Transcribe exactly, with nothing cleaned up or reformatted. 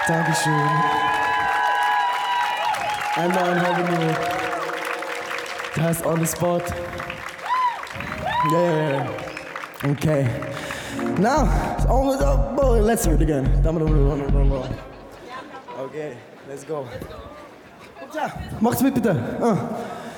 Dankeschön. Einmal ein Habanero. Der ist on the spot. Yeah, yeah, yeah. Okay. Now, it's on the boy. Let's do it again. Okay, let's go. Ja, macht's mit bitte. Uh.